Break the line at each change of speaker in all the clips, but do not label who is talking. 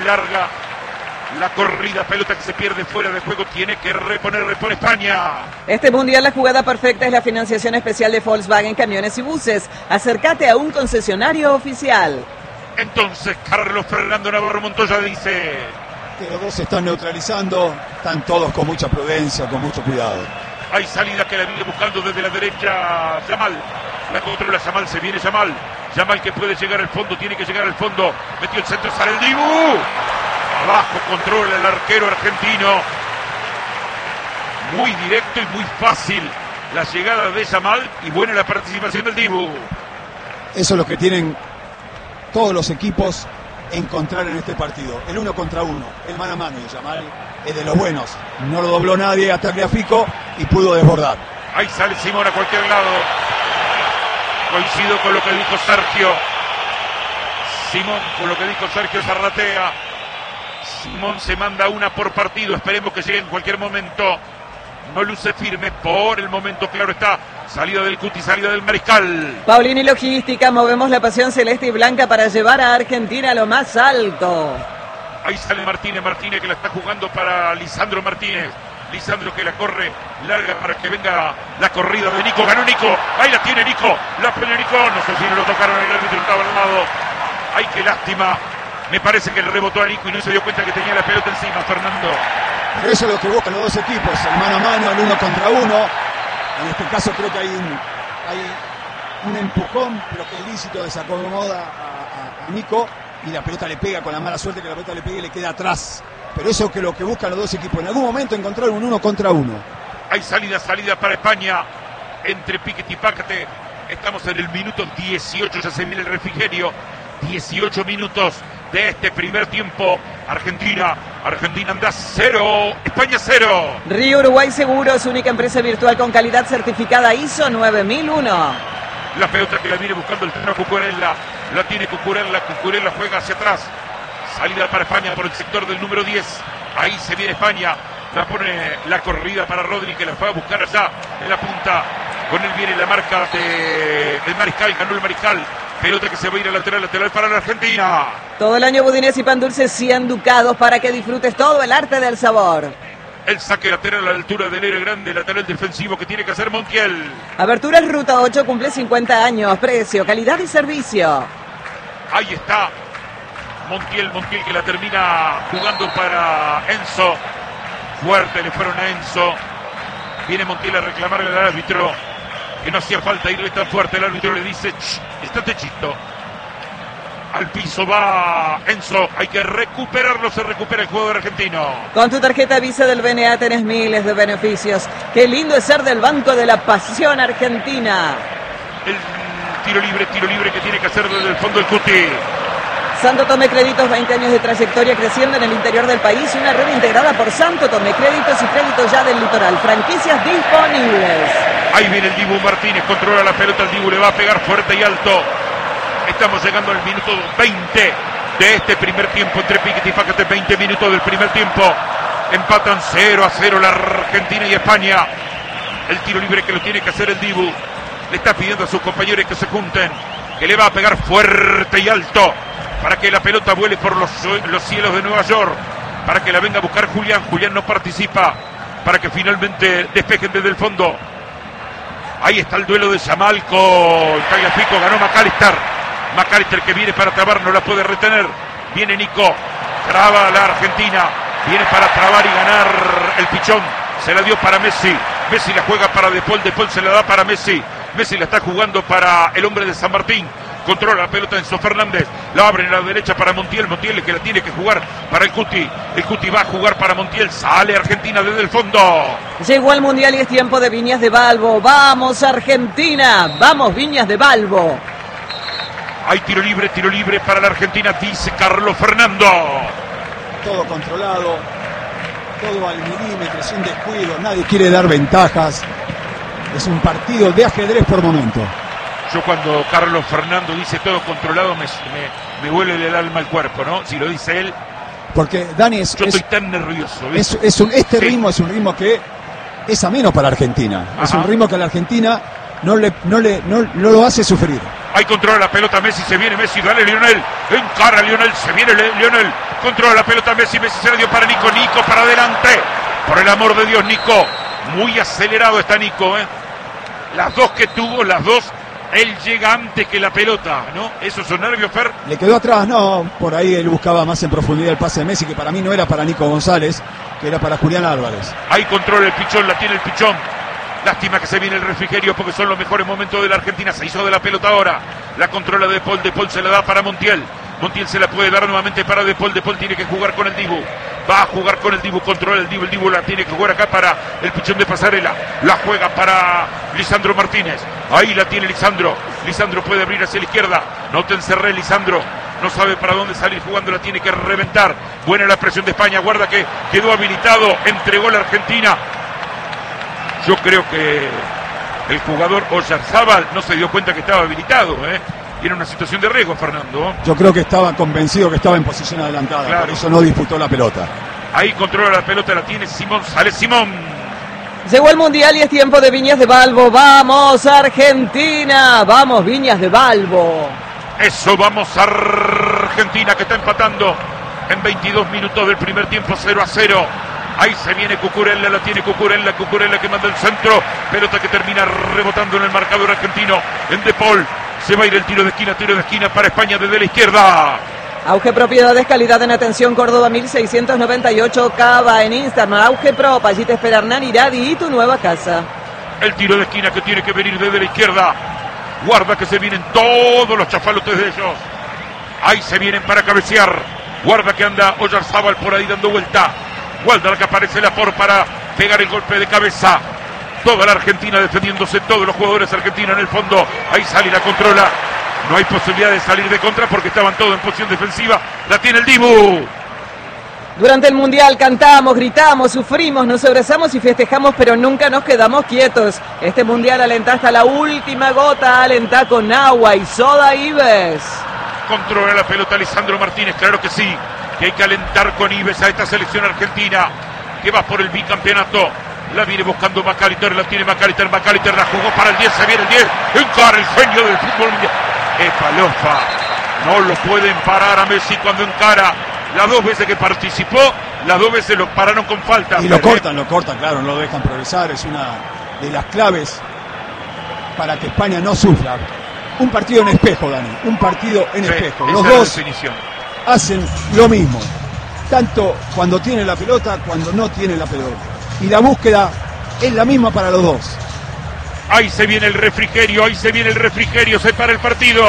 Larga la corrida, pelota que se pierde fuera de juego, tiene que repone España.
Este mundial la jugada perfecta es la financiación especial de Volkswagen Camiones y Buses. Acércate a un concesionario oficial.
Entonces Carlos Fernando Navarro Montoya dice
que los dos se están neutralizando, están todos con mucha prudencia, con mucho cuidado.
Hay salida que la viene buscando desde la derecha Yamal. La controla Yamal, se viene Yamal. Yamal que puede llegar al fondo, tiene que llegar al fondo. Metió el centro, sale el Dibu. Abajo controla el arquero argentino. Muy directo y muy fácil la llegada de Yamal y buena la participación del Dibu.
Eso es lo que tienen todos los equipos encontrar en este partido. El 1 contra 1, el mano a mano. Y Yamal es de los buenos. No lo dobló nadie hasta Tagliafico y pudo desbordar.
Ahí sale Simón a cualquier lado. Coincido con lo que dijo Sergio. Simón, con lo que dijo Sergio Zarratea. Simón se manda una por partido. Esperemos que llegue en cualquier momento. No luce firme por el momento, claro está. Salida del Cuti, salida del Mariscal.
Paulini Logística, movemos la pasión celeste y blanca para llevar a Argentina a lo más alto.
Ahí sale Martínez que la está jugando para Lisandro Martínez. Lisandro que la corre larga para que venga la corrida de Nico. Ganó Nico. Ahí la tiene Nico. La pone Nico. No sé si no lo tocaron, el árbitro estaba al lado. Ay, qué lástima. Me parece que le rebotó a Nico y no se dio cuenta que tenía la pelota encima, Fernando.
Pero eso es lo que buscan los dos equipos, el mano a mano, el 1 contra 1. En este caso creo que hay un empujón, pero que ilícito desacomoda a Nico y la pelota le pega, con la mala suerte que la pelota le pega y le queda atrás. Pero eso es lo que buscan los dos equipos, en algún momento encontrar un 1 contra 1.
Hay salida para España entre Piquet y Pácate. Estamos en el minuto 18, ya se viene el refrigerio. 18 minutos de este primer tiempo. Argentina anda 0, España 0.
Río Uruguay Seguros, única empresa virtual con calidad certificada ISO 9001.
La pelota que la viene buscando el terreno Cucurella. La tiene Cucurella juega hacia atrás. Salida para España por el sector del número 10. Ahí se viene España. La pone la corrida para Rodri, que la fue a buscar allá en la punta. Con él viene la marca del Mariscal. Ganó el Mariscal. Pelota que se va a ir a lateral para la Argentina.
Todo el año budines y pan dulce 100 ducados para que disfrutes todo el arte del sabor.
El saque lateral a la altura del héroe grande, lateral defensivo que tiene que hacer Montiel.
Aberturas Ruta 8 cumple 50 años. Precio, calidad y servicio.
Ahí está Montiel que la termina jugando para Enzo. Fuerte le fueron a Enzo. Viene Montiel a reclamarle al árbitro que no hacía falta irle tan fuerte. El árbitro le dice: estate chisto. Al piso va Enzo, hay que recuperarlo, se recupera el jugador argentino.
Con tu tarjeta Visa del BNA tenés miles de beneficios. Qué lindo es ser del Banco de la Pasión Argentina.
El tiro libre que tiene que hacer desde el fondo el Cuti.
Santo Tomé Créditos, 20 años de trayectoria creciendo en el interior del país. Una red integrada por Santo Tomé Créditos y Créditos Ya del Litoral. Franquicias disponibles.
Ahí viene el Dibu Martínez, controla la pelota, el Dibu le va a pegar fuerte y alto. Estamos llegando al minuto 20 de este primer tiempo entre Piquet y Pácate. 20 minutos del primer tiempo. Empatan 0-0 la Argentina y España. El tiro libre que lo tiene que hacer el Dibu. Le está pidiendo a sus compañeros que se junten, que le va a pegar fuerte y alto para que la pelota vuele por los cielos de Nueva York, para que la venga a buscar Julián. Julián no participa, para que finalmente despejen desde el fondo. Ahí está el duelo de Yamal con Tagliafico. Ganó McAllister que viene para trabar, no la puede retener. Viene Nico, traba a la Argentina, viene para trabar y ganar el pichón. Se la dio para Messi. Messi la juega para De Paul se la da para Messi. Messi la está jugando para el hombre de San Martín. Controla la pelota Enzo Fernández. La abre en la derecha para Montiel. Montiel que la tiene que jugar para el Cuti. El Cuti va a jugar para Montiel. Sale Argentina desde el fondo.
Llegó al Mundial y es tiempo de Viñas de Balbo. ¡Vamos Argentina! ¡Vamos Viñas de Balbo!
Hay tiro libre para la Argentina, dice Carlos Fernando.
Todo controlado, todo al milímetro, sin descuido, nadie quiere dar ventajas. Es un partido de ajedrez por momento.
Yo cuando Carlos Fernando dice todo controlado me vuelve el alma al cuerpo, ¿no? Si lo dice él.
Porque Dani yo
estoy tan nervioso.
Este ritmo es un ritmo que es ameno para Argentina. Ajá. Es un ritmo que a la Argentina no lo hace sufrir.
Ahí controla la pelota Messi, se viene Messi, dale Lionel, encara Lionel, se viene Lionel, controla la pelota Messi se la dio para Nico, Nico para adelante, por el amor de Dios Nico, muy acelerado está Nico, las dos que tuvo, las dos, él llega antes que la pelota, ¿no? ¿Esos son nervios, Fer?
Le quedó atrás, no, por ahí él buscaba más en profundidad el pase de Messi, que para mí no era para Nico González, que era para Julián Álvarez.
Ahí controla el Pichón, la tiene el Pichón. Lástima que se viene el refrigerio porque son los mejores momentos de la Argentina. Se hizo de la pelota ahora. La controla De Paul se la da para Montiel. Montiel se la puede dar nuevamente para De Paul tiene que jugar con el Dibu. Va a jugar con el Dibu, controla el Dibu la tiene que jugar acá para el Pichón de Pasarela. La juega para Lisandro Martínez. Ahí la tiene Lisandro. Lisandro puede abrir hacia la izquierda. No te encerré, Lisandro. No sabe para dónde salir jugando, la tiene que reventar. Buena la presión de España. Guarda que quedó habilitado. Entregó la Argentina. Yo creo que el jugador Oyarzábal no se dio cuenta que estaba habilitado, Y era una situación de riesgo, Fernando.
Yo creo que estaba convencido que estaba en posición adelantada, claro. Por eso no disputó la pelota.
Ahí controla la pelota, la tiene Simón, sale Simón.
Llegó el Mundial y es tiempo de Viñas de Balbo. ¡Vamos, Argentina! ¡Vamos, Viñas de Balbo!
Eso, vamos, Argentina, que está empatando en 22 minutos del primer tiempo, 0-0. Ahí se viene Cucurella, la tiene Cucurella que manda el centro, pelota que termina rebotando en el marcador argentino, en De Paul, se va a ir el tiro de esquina para España desde la izquierda.
Auge Propiedades, calidad en atención, Córdoba 1698, Cava en Instagram, Auge Prop, allí te espera Hernán Iradi y tu nueva casa.
El tiro de esquina que tiene que venir desde la izquierda, guarda que se vienen todos los chafalotes de ellos, ahí se vienen para cabecear, guarda que anda Oyarzábal por ahí dando vuelta. Guarda que aparece la para pegar el golpe de cabeza. Toda la Argentina defendiéndose, todos los jugadores argentinos en el fondo. Ahí sale y la controla. No hay posibilidad de salir de contra porque estaban todos en posición defensiva. La tiene el Dibu.
Durante el Mundial cantamos, gritamos, sufrimos, nos abrazamos y festejamos, pero nunca nos quedamos quietos. Este Mundial alentá hasta la última gota, alentá con agua y soda Ives.
Controla la pelota Lisandro Martínez, claro que sí. Que hay que alentar con Ives a esta selección argentina que va por el bicampeonato. La viene buscando Macalister, la tiene Macalister la jugó para el 10, se viene el 10, encara el genio del fútbol mundial. Palofa, no lo pueden parar a Messi cuando encara. Las dos veces que participó, las dos veces lo pararon con falta.
Y lo cortan, claro, no lo dejan progresar, es una de las claves para que España no sufra. Un partido en espejo, Dani, un partido en espejo. Los dos hacen lo mismo, tanto cuando tiene la pelota, cuando no tiene la pelota. Y la búsqueda es la misma para los dos.
Ahí se viene el refrigerio, se para el partido.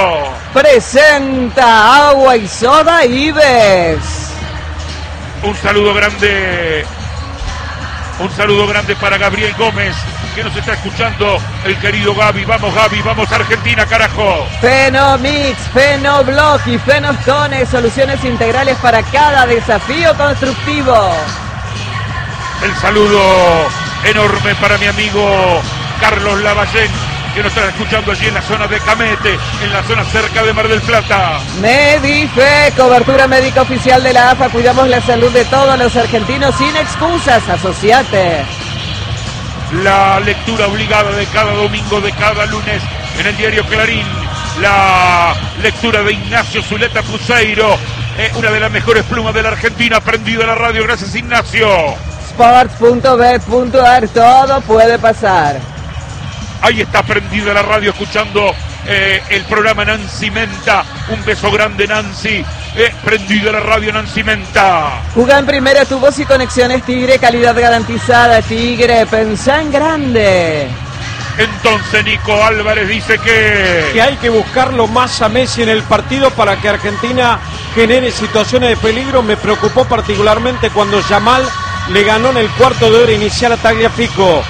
Presenta agua y soda Ives.
Un saludo grande para Gabriel Gómez, que nos está escuchando, el querido Gaby. Vamos Argentina, carajo.
Fenomix, Fenoblock y Fenostone, soluciones integrales para cada desafío constructivo.
El saludo enorme para mi amigo Carlos Lavallén, que nos está escuchando allí en la zona de Camete, en la zona cerca de Mar del Plata.
Medife, cobertura médica oficial de la AFA, cuidamos la salud de todos los argentinos sin excusas, asociate.
La lectura obligada de cada domingo, de cada lunes, en el diario Clarín, la lectura de Ignacio Zuleta Puseiro, una de las mejores plumas de la Argentina, aprendido en la radio, gracias Ignacio.
Sports.bet.ar, todo puede pasar.
Ahí está prendida la radio escuchando el programa Nancy Menta. Un beso grande, Nancy. Prendida la radio, Nancy Menta.
Juga en primera, tu voz y conexiones Tigre, calidad garantizada. Tigre, pensá en grande.
Entonces Nico Álvarez dice que
hay que buscarlo más a Messi en el partido para que Argentina genere situaciones de peligro. Me preocupó particularmente cuando Yamal le ganó en el cuarto de hora inicial a Tagliafico.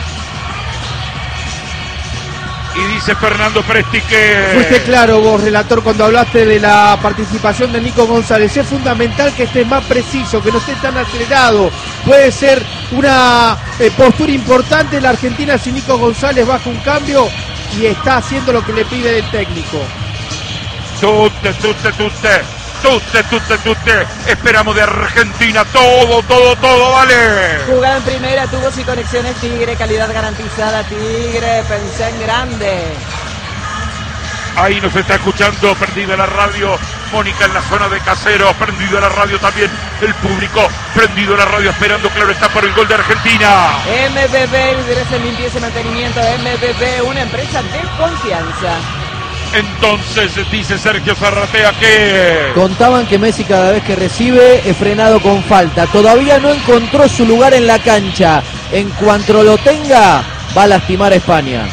Y dice Fernando Presti que...
Fuiste claro vos, relator, cuando hablaste de la participación de Nico González. Es fundamental que esté más preciso, que no esté tan acelerado. Puede ser una postura importante en la Argentina si Nico González baja un cambio y está haciendo lo que le pide el técnico.
Tutte. Esperamos de Argentina todo, vale.
Jugada en primera, tubos y conexiones Tigre, calidad garantizada Tigre, pensé en grande.
Ahí nos está escuchando, prendida la radio, Mónica en la zona de Caseros, prendido la radio también, el público, prendido la radio, esperando, claro está, por el gol de Argentina.
MBB, líderes en limpieza y mantenimiento. MBB, una empresa de confianza.
Entonces dice Sergio Zarratea que...
Contaban que Messi cada vez que recibe es frenado con falta. Todavía no encontró su lugar en la cancha. En cuanto lo tenga, va a lastimar a España.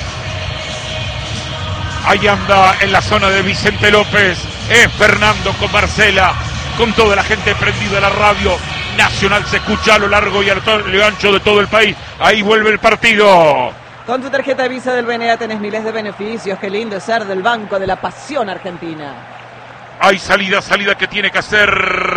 Ahí anda en la zona de Vicente López, Fernando con Marcela, con toda la gente prendida a la radio. Nacional se escucha a lo largo y a lo ancho de todo el país. Ahí vuelve el partido.
Con tu tarjeta de Visa del BNA tenés miles de beneficios. Qué lindo es ser del Banco de la Pasión Argentina.
Hay salida que tiene que hacer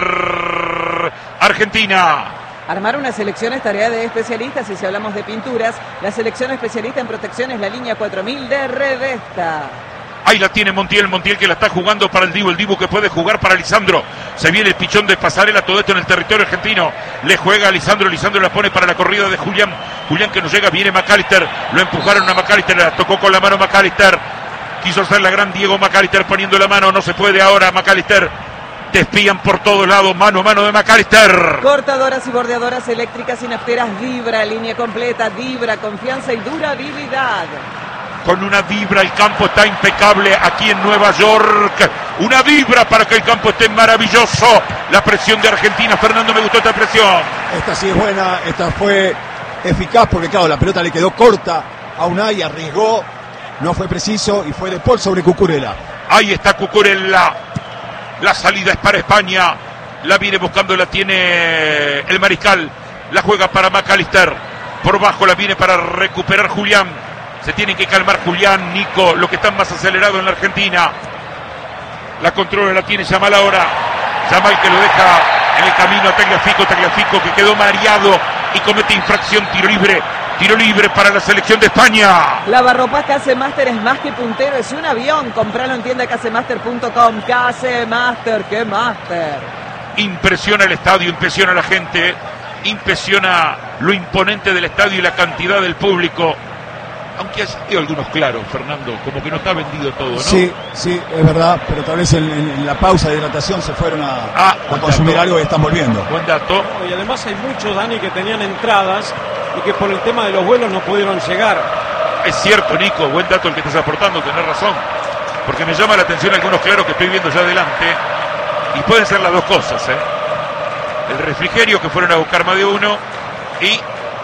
Argentina.
Armar una selección es tarea de especialistas y si hablamos de pinturas, la selección especialista en protección es la línea 4000 de Revesta.
Ahí la tiene Montiel que la está jugando para el Dibu que puede jugar para Lisandro. Se viene el pichón de Pasarela, todo esto en el territorio argentino. Le juega a Lisandro la pone para la corrida de Julián que no llega, viene McAllister, lo empujaron a McAllister, la tocó con la mano McAllister. Quiso ser la gran Diego McAllister poniendo la mano, no se puede ahora McAllister. Te espían por todos lados, mano a mano de McAllister.
Cortadoras y bordeadoras eléctricas y nafteras Vibra, línea completa, Vibra, confianza y durabilidad.
Con una Vibra el campo está impecable aquí en Nueva York. Una Vibra para que el campo esté maravilloso. La presión de Argentina, Fernando, me gustó esta presión.
Esta sí es buena, esta fue eficaz porque claro, la pelota le quedó corta a Unai, arriesgó, no fue preciso y fue de Paul sobre Cucurella.
Ahí está Cucurella. La salida es para España. La viene buscando, la tiene el mariscal. La juega para McAllister. Por bajo la viene para recuperar Julián. Se tiene que calmar Julián, Nico, lo que están más acelerado en la Argentina. La controla, la tiene Yamal ahora. Yamal que lo deja en el camino a Tagliafico que quedó mareado y comete infracción, tiro libre para la selección de España.
Lavarropas Casemaster es más que puntero, es un avión. Compralo en tienda casemaster.com. Casemaster, qué máster.
Impresiona el estadio, impresiona la gente, impresiona lo imponente del estadio y la cantidad del público. Aunque ha sido algunos claros, Fernando, como que no está vendido todo, ¿no?
Sí, es verdad, pero tal vez en la pausa de hidratación se fueron a consumir algo y están volviendo.
Buen dato.
Y además hay muchos, Dani, que tenían entradas y que por el tema de los vuelos no pudieron llegar.
Es cierto, Nico, buen dato el que estás aportando, tenés razón. Porque me llama la atención algunos claros que estoy viendo ya adelante. Y pueden ser las dos cosas, ¿eh? El refrigerio que fueron a buscar más de uno y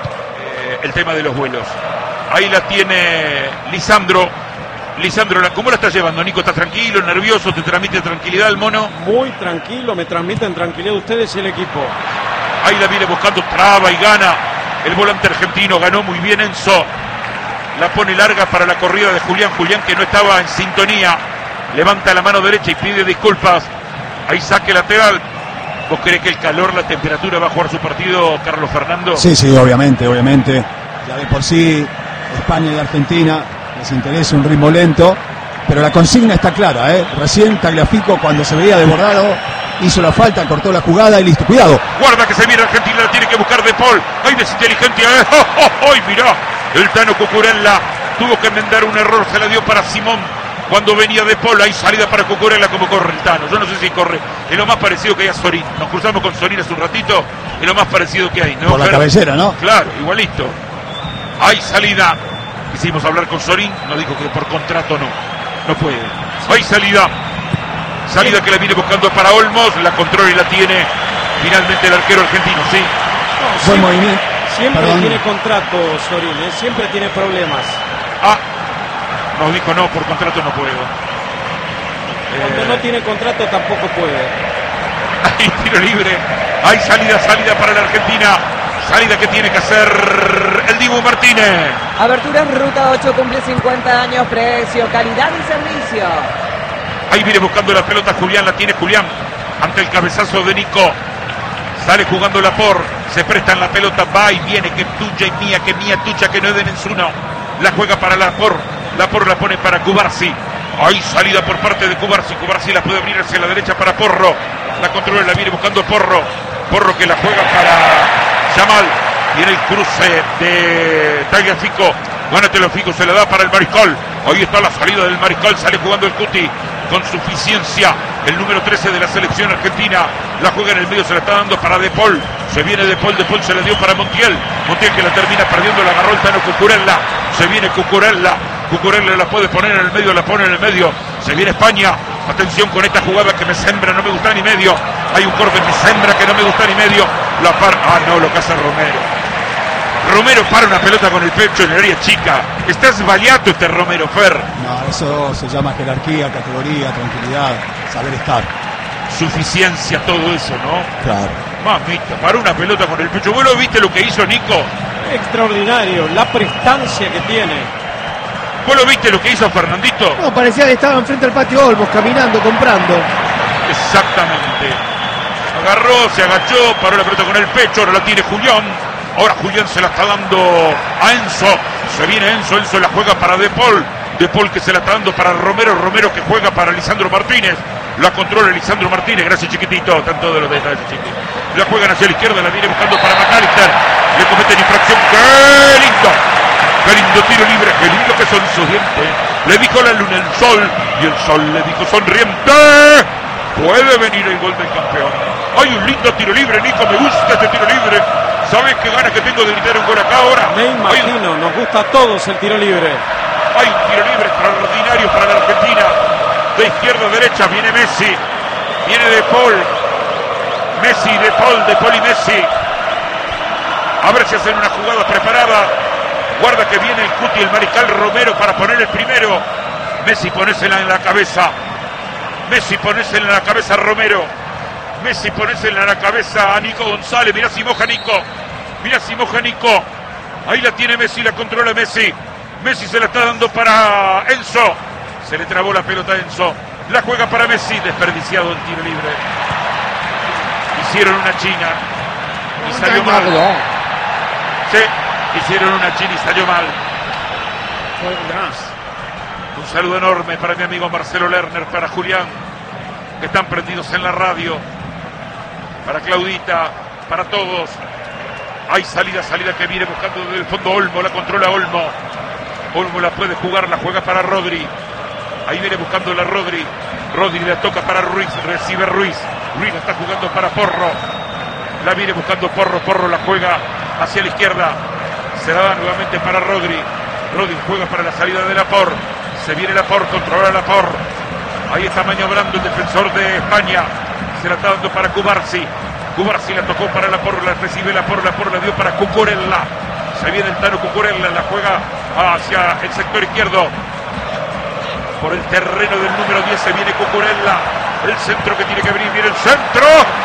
el tema de los vuelos. Ahí la tiene Lisandro. ¿Cómo la está llevando, Nico? ¿Estás tranquilo, nervioso? ¿Te transmite tranquilidad el mono?
Muy tranquilo, me transmiten tranquilidad ustedes y el equipo.
Ahí la viene buscando, traba y gana. El volante argentino ganó muy bien Enzo. La pone larga para la corrida de Julián que no estaba en sintonía. Levanta la mano derecha y pide disculpas. Ahí saque lateral. ¿Vos crees que el calor, la temperatura va a jugar su partido, Carlos Fernando?
Sí, obviamente. Ya de por sí España y Argentina les interesa un ritmo lento, pero la consigna está clara, ¿eh? Recién Tagliafico, cuando se veía desbordado, hizo la falta, cortó la jugada y listo. Cuidado.
Guarda que se viene Argentina, la tiene que buscar De Paul. ¡Ay, desinteligente! ¡Ay, mirá! El Tano Cucurella tuvo que enmendar un error, se la dio para Simón. Cuando venía De Paul, hay salida para Cucurella, como corre el Tano. Yo no sé si corre. Es lo más parecido que hay a Sorín. Nos cruzamos con Sorín hace un ratito. Es lo más parecido que hay, ¿no?
Por la cabellera, ¿no?
Claro, igualito. Hay salida. Quisimos hablar con Sorín, nos dijo que por contrato no puede. Hay salida que la viene buscando para Olmos, la controla y la tiene finalmente el arquero argentino, sí.
No,
Buen movimiento.
Siempre tiene contrato Sorín, siempre tiene problemas.
Nos dijo no, por contrato no puedo.
Cuando no tiene contrato tampoco puede.
Hay tiro libre, hay salida para la Argentina. Salida que tiene que hacer el Dibu Martínez.
Aberturas Ruta 8 cumple 50 años, precio, calidad y servicio.
Ahí viene buscando la pelota Julián, la tiene Julián ante el cabezazo de Nico. Sale jugando Lapor, se prestan la pelota, va y viene, que tuya y mía, que mía, tuya, que no es de Menzuno. La juega para Lapor la pone para Cubarsi. Hay salida por parte de Cubarsi la puede abrir hacia la derecha para Porro. La controla, la viene buscando Porro que la juega para Yamal. Viene el cruce de Tagliafico. Gana Tagliafico, se la da para el Mariscal. Ahí está la salida del Mariscal, sale jugando el Cuti con suficiencia. El número 13 de la selección argentina la juega en el medio, se la está dando para De Paul. Se viene De Paul se la dio para Montiel. Montiel que la termina perdiendo, la agarró el Tano Cucurella. Se viene Cucurella. Cucurella la puede poner en el medio, la pone en el medio. Se viene España. Atención con esta jugada que me sembra, no me gusta ni medio. Hay un corte, me sembra que no me gusta ni medio. No, lo que hace Romero para una pelota con el pecho en el área chica. Estás baleato este Romero, Fer.
No, eso se llama jerarquía, categoría, tranquilidad, saber estar.
Suficiencia, todo eso, ¿no?
Claro.
Mamita, para una pelota con el pecho. ¿Vos lo viste lo que hizo Nico?
Extraordinario, la prestancia que tiene.
¿Vos lo viste lo que hizo Fernandito?
No, parecía que estaba enfrente al patio Olmos, caminando, comprando.
Exactamente. Agarró, se agachó, paró la pelota con el pecho, ahora la tiene Julián. Ahora Julián se la está dando a Enzo. Se viene Enzo la juega para De Paul. De Paul que se la está dando para Romero. Romero que juega para Lisandro Martínez. La controla Lisandro Martínez. Gracias, chiquitito. Están todos los detalles, chiquitito. La juegan hacia la izquierda, la viene buscando para McAllister. Le cometen infracción. ¡Qué lindo! ¡Qué lindo tiro libre! ¡Qué lindo que son sus dientes! Le dijo la luna el sol. Y el sol le dijo sonriente. Puede venir el gol del campeón. Hay un lindo tiro libre, Nico. Me gusta este tiro libre. ¿Sabes qué ganas que tengo de gritar un gol acá ahora?
Me imagino, nos gusta a todos el tiro libre.
Hay un tiro libre extraordinario para la Argentina. De izquierda a derecha viene Messi. Viene De Paul. Messi, De Paul y Messi. A ver si hacen una jugada preparada. Guarda que viene el Cuti, el Mariscal Romero para poner el primero. Messi, ponésela en la cabeza. Messi, ponésela en la cabeza a Romero. Messi, ponésela en la cabeza a Nico González. Mirá si moja Nico. Mirá si moja Nico. Ahí la tiene Messi, la controla Messi. Messi se la está dando para Enzo. Se le trabó la pelota a Enzo. La juega para Messi. Desperdiciado el tiro libre. Hicieron una china y salió mal. Sí, hicieron una china y salió mal. Un saludo enorme para mi amigo Marcelo Lerner, para Julián, que están prendidos en la radio, para Claudita, para todos. Hay salida que viene buscando desde el fondo Olmo, la controla Olmo. Olmo la puede jugar, la juega para Rodri. Ahí viene buscando la Rodri. Rodri la toca para Ruiz, recibe Ruiz. Ruiz la está jugando para Porro. La viene buscando Porro, Porro la juega hacia la izquierda. Se la da nuevamente para Rodri. Rodri juega para la salida de Laporte. Se viene Laporte, controla Laporte. Ahí está maniobrando el defensor de España. Se la está dando para Cubarsi. Cubarsi la tocó para Laporte, la recibe Laporte la dio para Cucurella. Se viene el Tano Cucurella, la juega hacia el sector izquierdo. Por el terreno del número 10 se viene Cucurella. El centro que tiene que venir, viene el centro.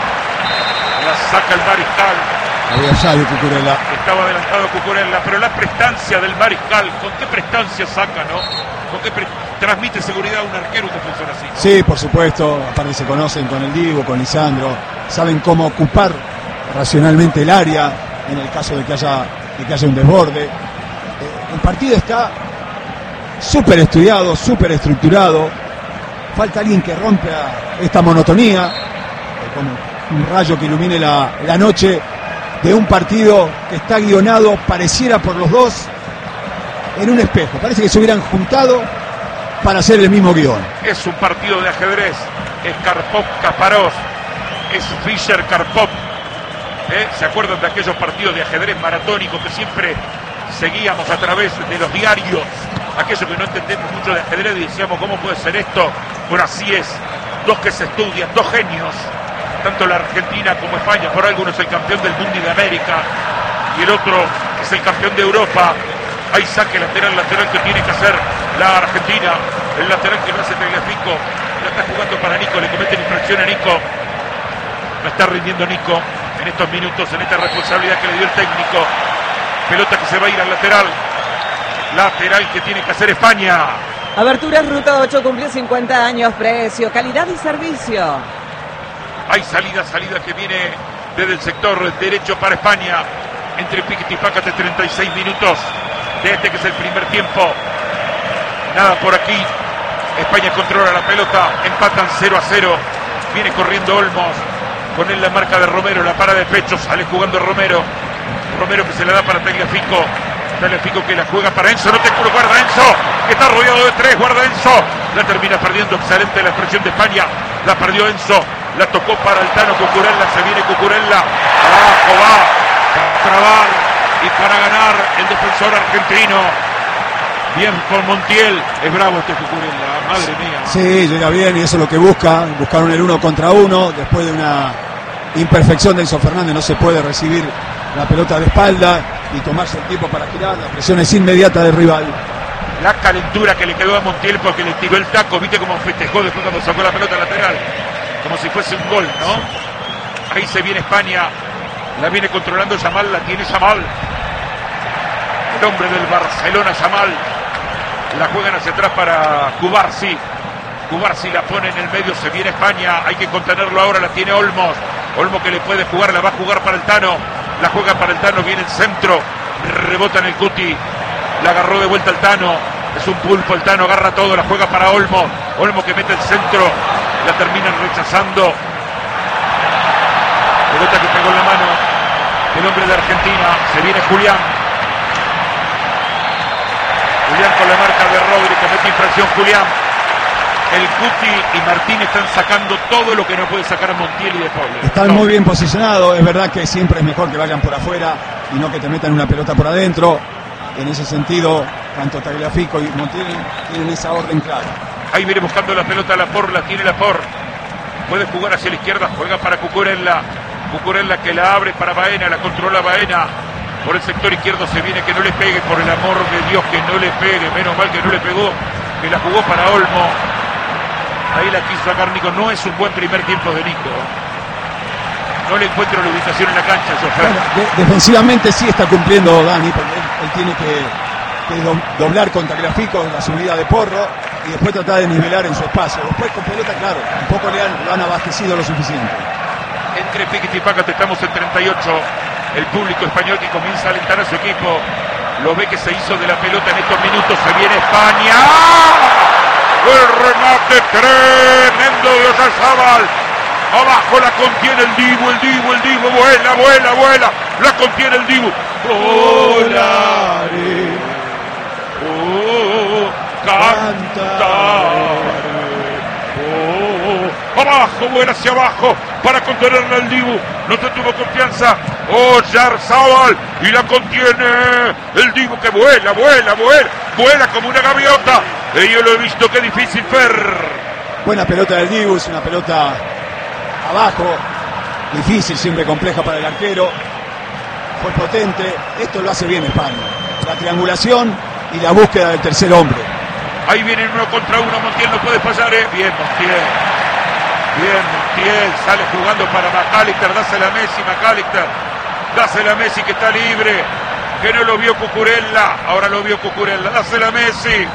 La saca el Mariscal.
Había salido Cucurella.
Estaba adelantado Cucurella, pero la prestancia del Mariscal, ¿con qué prestancia saca, no? ¿Con qué transmite seguridad a un arquero, un defensor así?
Sí, por supuesto, aparte se conocen con el Diego, con Lisandro, saben cómo ocupar racionalmente el área en el caso de que haya un desborde. El partido está súper estudiado, súper estructurado. Falta alguien que rompa esta monotonía, como un rayo que ilumine la noche de un partido que está guionado, pareciera por los dos, en un espejo. Parece que se hubieran juntado para hacer el mismo guión.
Es un partido de ajedrez. Es Karpov-Kasparov. Es Fischer-Karpov. ¿Se acuerdan de aquellos partidos de ajedrez maratónicos que siempre seguíamos a través de los diarios? Aquellos que no entendemos mucho de ajedrez y decíamos, ¿cómo puede ser esto? Bueno, así es. Dos que se estudian, dos genios. Tanto la Argentina como España. Por algo uno es el campeón del mundo y de América. Y el otro es el campeón de Europa. Hay saque lateral que tiene que hacer la Argentina. El lateral que no hace Tagliafico. La está jugando para Nico. Le cometen infracción a Nico. La está rindiendo Nico en estos minutos, en esta responsabilidad que le dio el técnico. Pelota que se va a ir al lateral. Lateral que tiene que hacer España.
Aberturas Ruta 8 cumplió 50 años. Precio, calidad y servicio.
Hay salida que viene desde el sector derecho para España. Entre Piquete y Pácate, 36 minutos de este que es el primer tiempo. Nada por aquí. España controla la pelota. Empatan 0-0. Viene corriendo Olmos. Con él la marca de Romero. La para de pecho. Sale jugando Romero. Romero que se le da para Tagliafico. Tagliafico que la juega para Enzo, no te guarda Enzo, que está rodeado de tres, guarda Enzo, la termina perdiendo, excelente la expresión de España, la perdió Enzo, la tocó para el Tano Cucurella, se viene Cucurella, abajo va, para trabar y para ganar el defensor argentino. Bien con Montiel, es bravo este Cucurella, madre mía.
Sí, llega bien y eso es lo que buscaron el 1 contra 1, después de una imperfección de Enzo Fernández, no se puede recibir la pelota de espalda y tomarse el tiempo para girar, la presión es inmediata del rival.
La calentura que le quedó a Montiel porque le tiró el taco, viste cómo festejó después cuando sacó la pelota lateral, como si fuese un gol, ¿no? Ahí se viene España, la viene controlando Yamal, la tiene Yamal, el hombre del Barcelona, Yamal, la juegan hacia atrás para Cubarsi, Cubarsi la pone en el medio, se viene España, hay que contenerlo ahora, la tiene Olmos, Olmos que le puede jugar, la va a jugar para el Tano, la juega para el Tano, viene el centro, rebota en el Cuti, la agarró de vuelta el Tano, es un pulpo el Tano, agarra todo, la juega para Olmo, Olmo que mete el centro, la terminan rechazando, pelota que pegó en la mano el hombre de Argentina, se viene Julián, Julián con la marca de Rodri, comete infracción Julián, el Cuti y Martín están sacando todo lo que no puede sacar Montiel y De Paul.
Están muy bien posicionados, es verdad que siempre es mejor que vayan por afuera y no que te metan una pelota por adentro. En ese sentido, tanto Tagliafico y Montiel tienen esa orden clara.
Ahí viene buscando la pelota Lapor, la tiene Lapor. Puede jugar hacia la izquierda, juega para Cucurella. Cucurella que la abre para Baena, la controla Baena. Por el sector izquierdo se viene, que no le pegue, por el amor de Dios, que no le pegue. Menos mal que no le pegó, que la jugó para Olmo. Ahí la quiso sacar Nico. No es un buen primer tiempo de Nico. No le encuentro la ubicación en la cancha,
bueno, defensivamente sí está cumpliendo Dani, porque él tiene que doblar con Tagliafico la subida de Porro y después tratar de nivelar en su espacio. Después con pelota, claro, tampoco lo han abastecido lo suficiente.
Entre Piquet y Pácate estamos en 38. El público español que comienza a alentar a su equipo. Lo ve que se hizo de la pelota en estos minutos. Se viene España. El remate tremendo de Oyarzabal. Abajo la contiene el Dibu, vuela, la contiene el Dibu. Volaré, cantaré, abajo, vuela hacia abajo para contenerla el Dibu. No te tuvo confianza Oyarzabal y la contiene el Dibu que vuela como una gaviota. Y yo lo he visto, qué difícil, Fer.
Buena pelota del Dibu, es una pelota abajo, difícil, siempre compleja para el arquero, fue potente, esto lo hace bien España, la triangulación y la búsqueda del tercer hombre.
Ahí viene 1 contra 1, Montiel no puede fallar, bien Montiel, sale jugando para McAllister, dásela a Messi, McAllister, dásela a Messi que está libre, que no lo vio Cucurella, ahora lo vio Cucurella, dásela a Messi,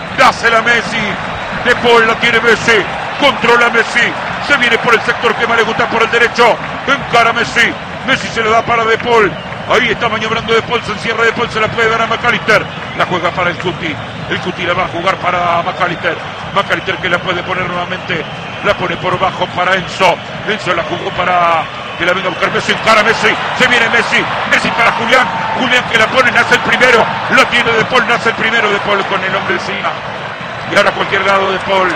De Paul la tiene Messi, controla Messi, se viene por el sector que más le gusta, por el derecho, encara Messi, Messi se le da para De Paul, ahí está maniobrando De Paul, se encierra De Paul, se la puede dar a McAllister, la juega para el Cuti la va a jugar para McAllister que la puede poner nuevamente, la pone por bajo para Enzo la jugó para que la venga a buscar Messi, encara Messi, se viene Messi para Julián que la pone, nace el primero, lo tiene De Paul, nace el primero De Paul con el hombre encima, y ahora a cualquier lado De Paul.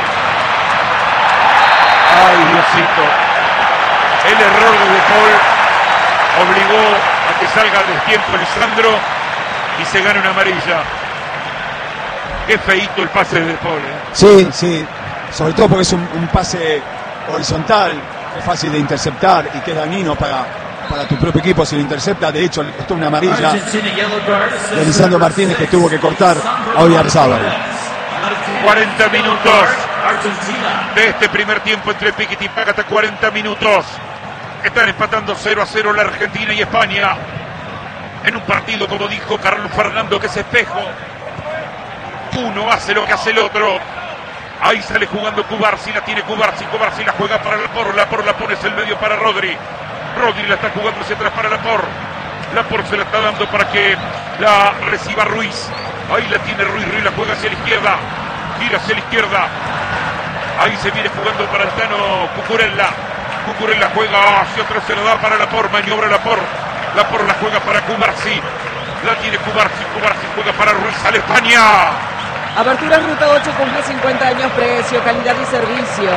Ay, Diosito. El error de Paul obligó a que salga del tiempo Lisandro y se gane una amarilla. Qué feíto el pase de Paul.
Sí, sobre todo porque es un pase horizontal, es fácil de interceptar y que es dañino para tu propio equipo si lo intercepta. De hecho, le costó una amarilla de Lisandro Martínez, que tuvo que cortar a Oyarzabal.
40 minutos de este primer tiempo entre Piquet y Pácate, 40 minutos. Están empatando 0-0 la Argentina y España en un partido, como dijo Carlos Fernando, que es espejo. Uno hace lo que hace el otro. Ahí sale jugando Cubarsi, la tiene Cubarsi la juega para Lapor la pone en el medio para Rodri la está jugando hacia atrás para Lapor se la está dando para que la reciba Ruiz. Ahí la tiene Ruiz la juega hacia la izquierda, gira hacia la izquierda. Ahí se viene jugando para el Tano Cucurella juega hacia atrás, se la da para Lapor, maniobra Lapor la juega para Cubarsi La tiene Cubarsi juega para Ruiz, sale España.
Apertura Ruta 8 cumple 50 años, precio, calidad y servicio.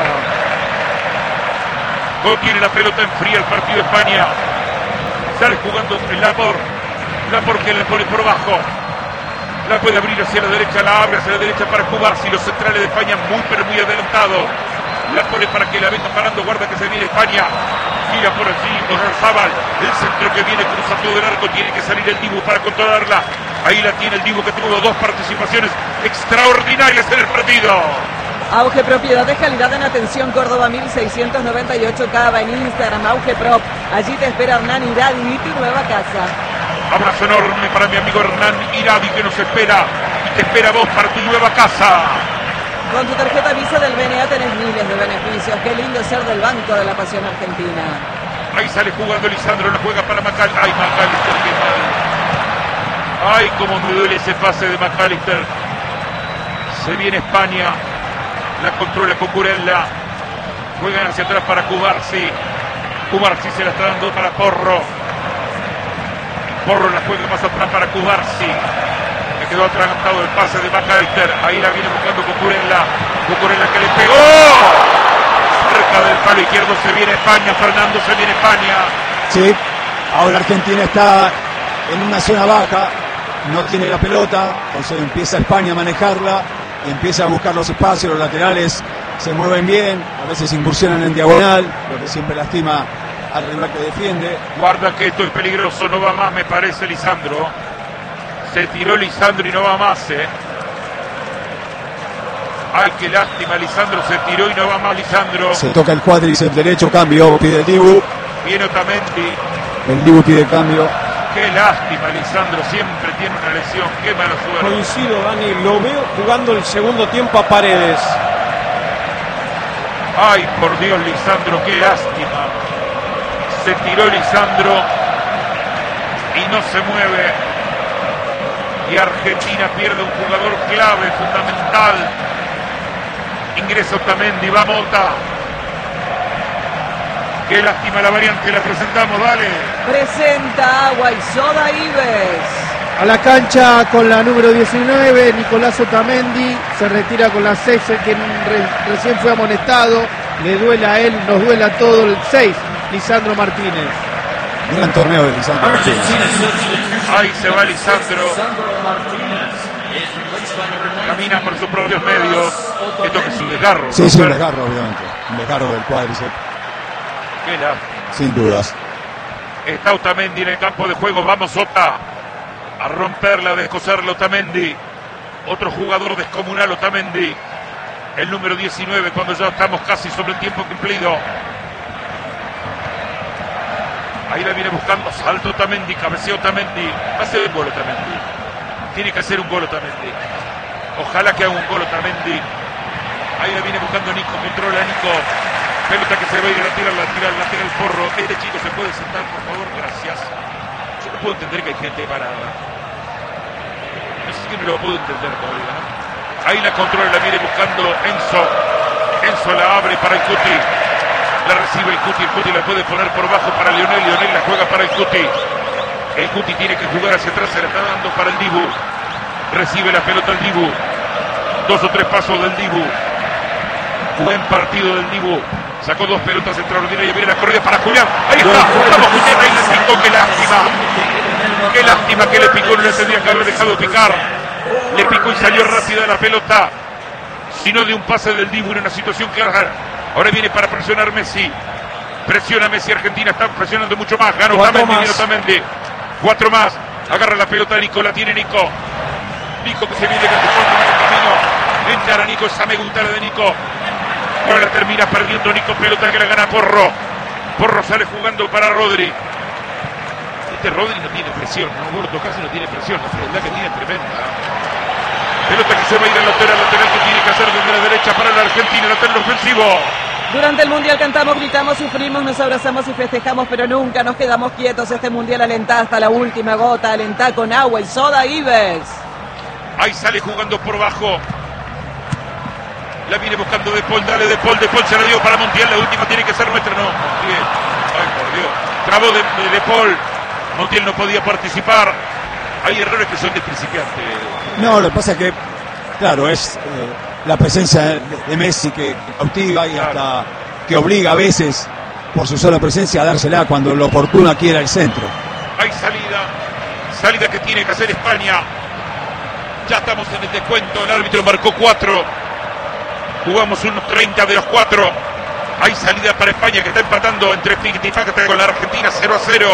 No tiene la pelota, enfría el partido España. Sale jugando el Labor que le pone por abajo. La puede abrir hacia la derecha, la abre hacia la derecha para Cubarsi. Los centrales de España muy pero muy adelantados. La pone para que la venga parando, guarda que se viene España. Mira por allí, Oyarzábal, el centro que viene, cruza todo el arco, tiene que salir el Dibu para controlarla. Ahí la tiene el Dibu que tuvo 2 participaciones extraordinarias en el partido.
Auge Propiedades, calidad en atención, Córdoba 1698 Cava, en Instagram, Auge Prop. Allí te espera Hernán Iradi y tu nueva casa.
Abrazo enorme para mi amigo Hernán Iradi que nos espera y te espera vos para tu nueva casa.
Con tu tarjeta Visa del BNA tenés miles de beneficios. Qué lindo ser del Banco de la Pasión Argentina.
Ahí sale jugando Lisandro, la juega para McAllister. Ay, McAllister, qué mal. Ay, cómo me duele ese pase de McAllister. Se viene España. La controla Cucurella. Juegan hacia atrás para Cubarsi. Cubarsi se la está dando para Porro. Porro la juega más atrás para Cubarsi. Le quedó atragantado el pase de McAllister. Ahí la viene buscando Cucurella. Cucurella que le pegó. Cerca del palo izquierdo se viene España. Fernando, se viene España.
Sí, ahora Argentina está en una zona baja. No tiene la pelota. Entonces empieza España a manejarla. Y empieza a buscar los espacios. Los laterales se mueven bien. A veces incursionan en diagonal. Lo que siempre lastima al rival que defiende.
Guarda que esto es peligroso. No va más, me parece, Lisandro. Se tiró Lisandro y no va más, Ay, qué lástima, Lisandro se tiró y no va más Lisandro.
Se toca el cuádriceps derecho, cambio, pide el Dibu.
Viene Otamendi.
El Dibu pide cambio.
Qué lástima, Lisandro siempre tiene una lesión, qué mala suerte.
Coincido, Dani, lo veo jugando el segundo tiempo a Paredes.
Ay, por Dios, Lisandro, qué lástima. Se tiró Lisandro y no se mueve. Y Argentina pierde un jugador clave, fundamental. Ingresa Otamendi, va Mota. Qué lástima la variante, la presentamos, dale.
Presenta Agua y Soda Ives.
A la cancha con la número 19, Nicolás Otamendi. Se retira con la 6, que recién fue amonestado. Le duela a él, nos duela todo el 6, Lisandro Martínez.
Gran torneo de Lisandro Martínez.
Ahí se va Lisandro. Camina por sus propios medios. Esto que es un desgarro.
Sí, sí, un desgarro, obviamente. Un desgarro del cuádriceps.
Qué lástima.
Sin dudas.
Está Otamendi en el campo de juego. Vamos, Ota. A romperla, a descoserla Otamendi. Otro jugador descomunal, Otamendi. El número 19, cuando ya estamos casi sobre el tiempo cumplido. Ahí la viene buscando, salto Otamendi, cabeceo Otamendi. Va a ser un gol Otamendi. Tiene que hacer un gol Otamendi. Ojalá que haga un gol Otamendi. Ahí la viene buscando Nico, controla Nico. Pelota que se va a ir a tirar el Porro. Este chico se puede sentar, por favor, gracias. Yo no puedo entender que hay gente parada. No sé si no lo puedo entender todavía, ¿no? Ahí la controla, la viene buscando Enzo. Enzo la abre para el Cuti. La recibe el Cuti la puede poner por bajo para Lionel la juega para el Cuti. El Cuti tiene que jugar hacia atrás, se la está dando para el Dibu. Recibe la pelota el Dibu. 2 o 3 pasos del Dibu. Buen partido del Dibu. Sacó 2 pelotas extraordinarias. Viene la corrida para Julián. Ahí está. Vamos, Julián. Ahí le picó. Qué lástima. Qué lástima que le picó. No le tendría que haber dejado picar. Le picó y salió rápida la pelota. Sino de un pase del Dibu en una situación que ahora viene para presionar Messi. Presiona Messi. Argentina está presionando mucho más. Gana Otamendi. 4 más. Agarra la pelota Nico. La tiene Nico. Nico que se viene con el camino. Entra Nico. Esa me gusta la de Nico. Pero la termina perdiendo Nico. Pelota que la gana Porro. Porro sale jugando para Rodri. Este Rodri no tiene presión, ¿no? Gordo casi no tiene presión. La frialdad que tiene es tremenda. Pelota que se va a ir al lateral que tiene que hacer desde la derecha para la Argentina. Lateral ofensivo.
Durante el Mundial cantamos, gritamos, sufrimos, nos abrazamos y festejamos, pero nunca nos quedamos quietos. Este Mundial alentá hasta la última gota. Alentá con Agua y Soda Ives.
Ahí sale jugando por bajo. La viene buscando De Paul, dale De Paul se la dio para Montiel, la última tiene que ser nuestra, no, Montiel, ay por Dios, trabó de Paul, Montiel no podía participar, Hay errores que son de principiante.
No, lo que pasa es que, claro, es la presencia de Messi que cautiva y hasta que obliga a veces, por su sola presencia, a dársela cuando lo oportuno aquí era el centro.
Hay salida que tiene que hacer España. Ya estamos en el descuento, el árbitro marcó 4. Jugamos unos 30 de los 4. Hay salida para España que está empatando entre Piquetifácate con la Argentina 0-0.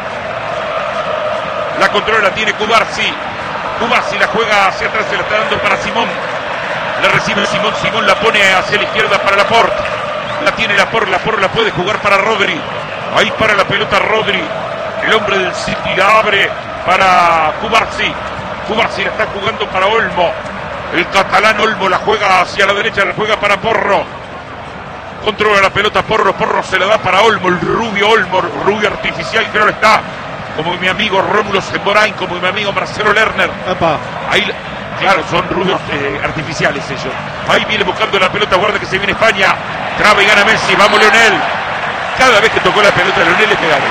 La controla la tiene Cubarsi. Cubarsi la juega hacia atrás, se la está dando para Simón. La recibe Simón, Simón la pone hacia la izquierda para Laporte. La tiene Laporte la puede jugar para Rodri. Ahí para la pelota Rodri. El hombre del City la abre para Cubarsi. Cubarsi la está jugando para Olmo. El catalán Olmo la juega hacia la derecha, la juega para Porro. Controla la pelota Porro, Porro se la da para Olmo, el rubio Olmo, rubio artificial que ahora está, como mi amigo Rómulo Semborain, como mi amigo Marcelo Lerner.
Epa.
Ahí, claro, son rubios artificiales ellos. Ahí viene buscando la pelota, guarda que se viene España. Traba y gana Messi, vamos Leonel. Cada vez que tocó la pelota Leonel le pegaron,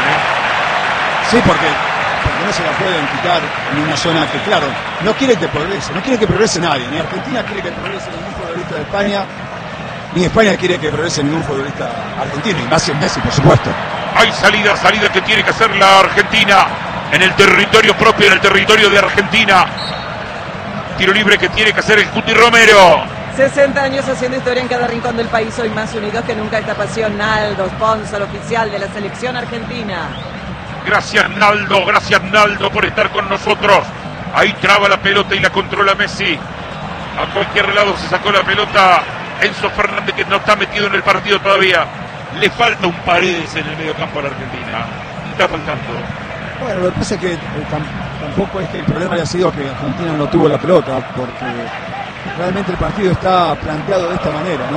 Sí, porque no se la pueden quitar en una zona que, claro, no quiere que progrese nadie. Ni Argentina quiere que progrese ningún futbolista de España, ni España quiere que progrese ningún futbolista argentino, y más en Messi, por supuesto.
Hay salida que tiene que hacer la Argentina en el territorio propio, en el territorio de Argentina. Tiro libre que tiene que hacer el Cuti Romero.
60 años haciendo historia en cada rincón del país, hoy más unidos que nunca. Esta pasión, Naldo, sponsor oficial de la selección argentina.
Gracias Naldo por estar con nosotros. Ahí traba la pelota y la controla Messi. A cualquier lado se sacó la pelota Enzo Fernández, que no está metido en el partido todavía. Le falta un Paredes en el mediocampo a la Argentina. Está faltando.
Bueno, lo que pasa es que tampoco es que el problema haya sido que Argentina no tuvo la pelota, porque realmente el partido está planteado de esta manera,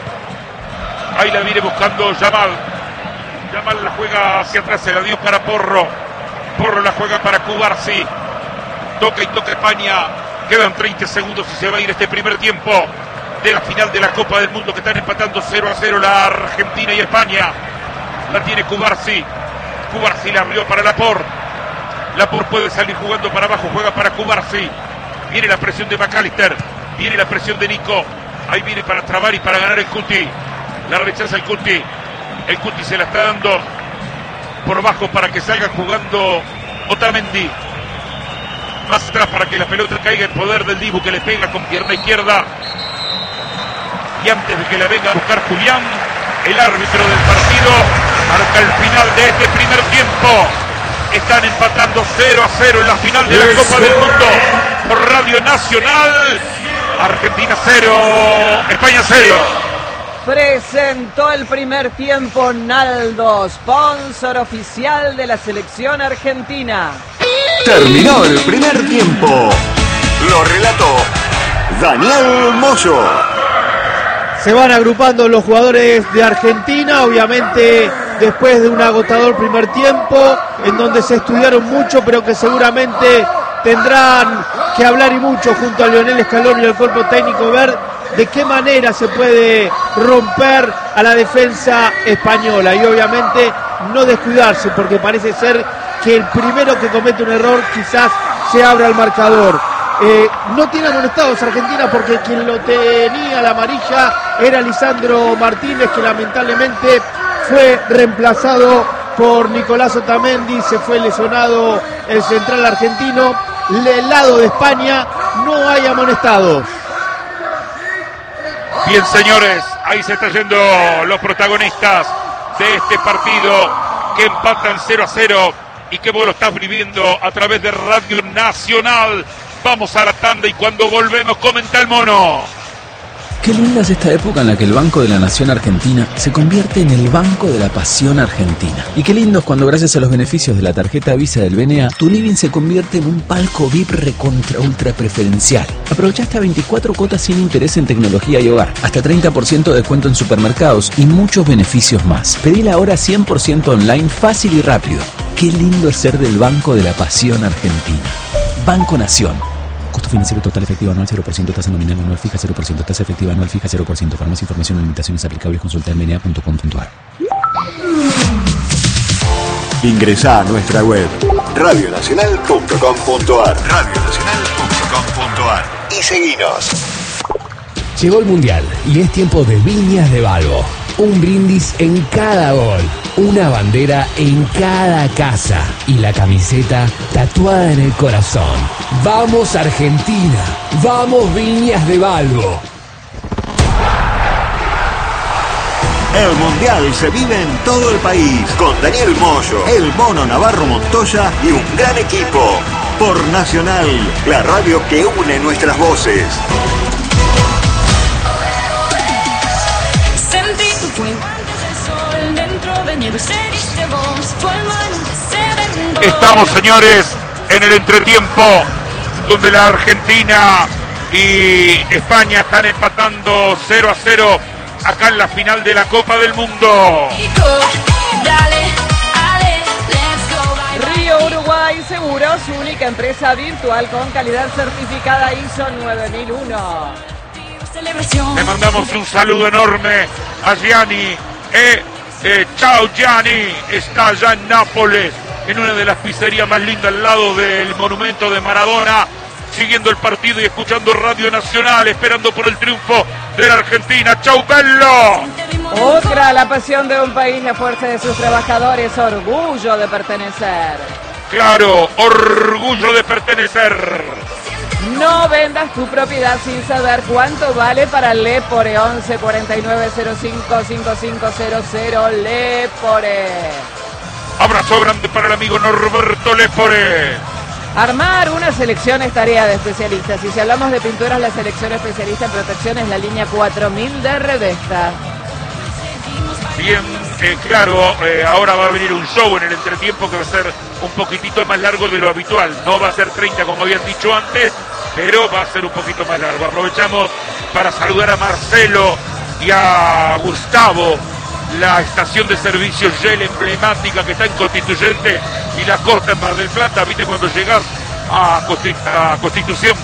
¿no?
Ahí la viene buscando Yamal. Yamal la juega hacia atrás, se la dio para Porro. Porro la juega para Cubarsi. Toca España. Quedan 30 segundos y se va a ir este primer tiempo de la final de la Copa del Mundo, que están empatando 0-0 la Argentina y España. La tiene Cubarsi. Cubarsi la abrió para Laporte. Laporte puede salir jugando para abajo, juega para Cubarsi. Viene la presión de McAllister. Viene la presión de Nico. Ahí viene para trabar y para ganar el Cuti. La rechaza el Cuti. El Cuti se la está dando por bajo para que salga jugando Otamendi. Más atrás para que la pelota caiga en poder del Dibu, que le pega con pierna izquierda. Y antes de que la venga a buscar Julián, el árbitro del partido marca el final de este primer tiempo. Están empatando 0-0 en la final de la Copa del Mundo por Radio Nacional. Argentina 0, España 0.
Presentó el primer tiempo Naldo, sponsor oficial de la selección argentina.
Terminó el primer tiempo. Lo relató Daniel Moyo.
Se van agrupando los jugadores de Argentina, obviamente después de un agotador primer tiempo, en donde se estudiaron mucho, pero que seguramente tendrán que hablar y mucho junto a Lionel Scaloni y el cuerpo técnico, ver de qué manera se puede romper a la defensa española y obviamente no descuidarse, porque parece ser que el primero que comete un error quizás se abra el marcador. No tiene amonestados Argentina, porque quien lo tenía la amarilla era Lisandro Martínez, que lamentablemente fue reemplazado por Nicolás Otamendi. Se fue lesionado el central argentino. Del lado de España no hay amonestados.
Bien, señores, ahí se están yendo los protagonistas de este partido, que empatan 0-0 y que vos lo estás viviendo a través de Radio Nacional. Vamos a la tanda y cuando volvemos comenta el mono.
Qué linda es esta época en la que el Banco de la Nación Argentina se convierte en el Banco de la Pasión Argentina. Y qué lindo es cuando, gracias a los beneficios de la tarjeta Visa del BNA, tu living se convierte en un palco VIP recontra ultra preferencial. Aprovecha hasta 24 cuotas sin interés en tecnología y hogar, hasta 30% de descuento en supermercados y muchos beneficios más. Pedila ahora 100% online, fácil y rápido. Qué lindo es ser del Banco de la Pasión Argentina. Banco Nación. Costo financiero total efectivo anual 0%, tasa nominal anual fija 0%, tasa efectiva anual fija 0%. Para más información o limitaciones aplicables consulta en bna.com.ar.
Ingresá a nuestra web radionacional.com.ar. Radionacional.com.ar. Y seguinos.
Llegó el Mundial y es tiempo de Viñas de Balbo. Un brindis en cada gol, una bandera en cada casa y la camiseta tatuada en el corazón. ¡Vamos Argentina! ¡Vamos Viñas de Balbo!
El Mundial se vive en todo el país con Daniel Moyo, el Mono Navarro Montoya y un gran equipo. Por Nacional, la radio que une nuestras voces.
Estamos, señores, en el entretiempo donde la Argentina y España están empatando 0-0 acá en la final de la Copa del Mundo.
Río Uruguay Seguros, única empresa virtual con calidad certificada ISO 9001.
Le mandamos un saludo enorme a Gianni. Chao Gianni, está allá en Nápoles, en una de las pizzerías más lindas al lado del monumento de Maradona, siguiendo el partido y escuchando Radio Nacional, esperando por el triunfo de la Argentina. ¡Chau, bello!
Otra, la pasión de un país, la fuerza de sus trabajadores, orgullo de pertenecer.
Claro, orgullo de pertenecer.
No vendas tu propiedad sin saber cuánto vale para Lepore. 11 49 05 5500 Lepore.
Abrazo grande para el amigo Norberto Lepore.
Armar una selección es tarea de especialistas. Y si hablamos de pinturas, la selección especialista en protección es la línea 4000 de Redesta.
Bien, claro, ahora va a venir un show en el entretiempo que va a ser un poquitito más largo de lo habitual. No va a ser 30 como habían dicho antes, pero va a ser un poquito más largo. Aprovechamos para saludar a Marcelo y a Gustavo, la estación de servicio Shell emblemática que está en Constituyente y la Costa en Mar del Plata. Viste cuando llegás a Constitución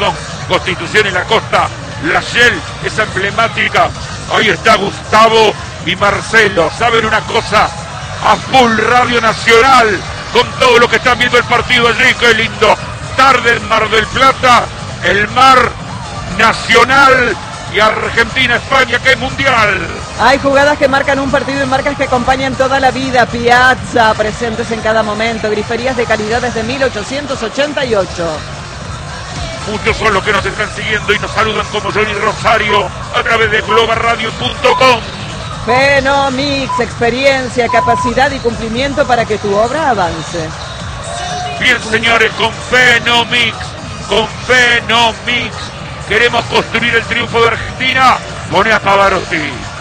y la Costa, la Shell, esa emblemática. Ahí está Gustavo y Marcelo. ¿Saben una cosa? A full Radio Nacional con todo lo que están viendo el partido allí. Qué lindo tarde en Mar del Plata, el mar nacional y Argentina, España, que es mundial.
Hay jugadas que marcan un partido y marcas que acompañan toda la vida. Piazza, presentes en cada momento. Griferías de calidad desde 1888.
Muchos son los que nos están siguiendo y nos saludan como Johnny Rosario a través de globalradio.com.
Fenomix, experiencia, capacidad y cumplimiento para que tu obra avance.
Bien, señores, con Fenomix queremos construir el triunfo de Argentina. Pone a Pavarotti.